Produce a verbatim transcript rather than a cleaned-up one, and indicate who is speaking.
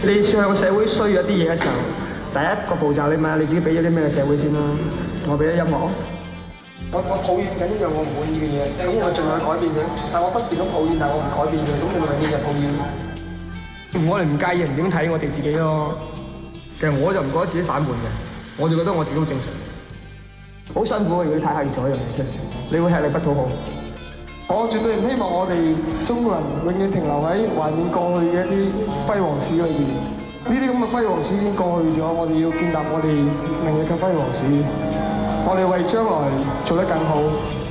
Speaker 1: 你向個社會需要一啲嘢嘅時候，第一個步驟你問下你自己俾咗啲咩社會先啦。我俾咗音樂，我我討厭緊一樣我唔滿意嘅嘢，咁我盡量去改變佢。但我不斷咁抱怨，但係我唔改變佢，咁你咪永遠就抱怨。我哋唔介意人點睇我哋自己咯。其實我就唔覺得自己反叛嘅，我就覺得我自己好正常。好辛苦嘅，如果你太刻意做一樣嘢出嚟，你會吃力不討好。我絕對唔希望我哋中國人永遠停留喺懷念過去嘅一啲輝煌史裏邊。呢啲咁嘅輝煌史已經過去咗，我哋要建立我哋明日嘅輝煌史。我哋為將來做得更好。